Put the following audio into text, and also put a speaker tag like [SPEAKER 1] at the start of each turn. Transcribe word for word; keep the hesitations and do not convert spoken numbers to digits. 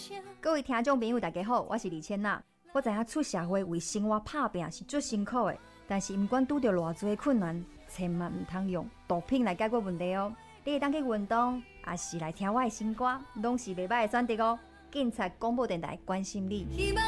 [SPEAKER 1] 各位听众朋友大家好，我是李千娜。我知影出社会为生活打拼是最辛苦的，但是不管拄到偌多困难，千万唔通用毒品来解决问题哦。你会当去运动，也是来听我的新歌，拢是袂歹的选择哦。警察广播电台关心你。